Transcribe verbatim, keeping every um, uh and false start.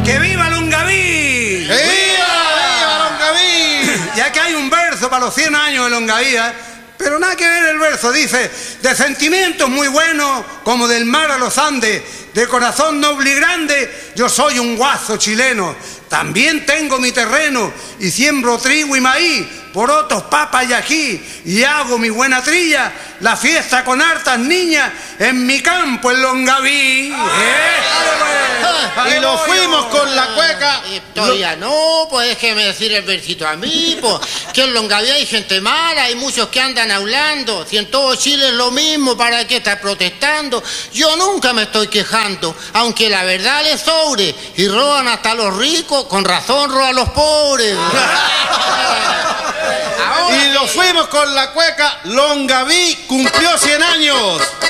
¡Que viva Longaví! ¡Viva! ¡Viva Longaví! Ya que hay un verso para los cien años de Longaví, ¿eh? Pero nada que ver el verso, dice, de sentimientos muy buenos, como del mar a los Andes, de corazón noble y grande, yo soy un guaso chileno. También tengo mi terreno y siembro trigo y maíz, porotos, papas y ají, y hago mi buena trilla, la fiesta con hartas niñas en mi campo en Longaví. ¿Eh? Y nos fuimos con la cueca. Y todavía no, pues déjeme decir el versito a mí, pues, que en Longaví hay gente mala, hay muchos que andan hablando. Si en todo Chile es lo mismo, ¿para qué estar protestando? Yo nunca me estoy quejando, aunque la verdad les sobre y roban hasta los ricos, con razón roban los pobres. Y nos fuimos con la cueca. Longaví cumplió cien años.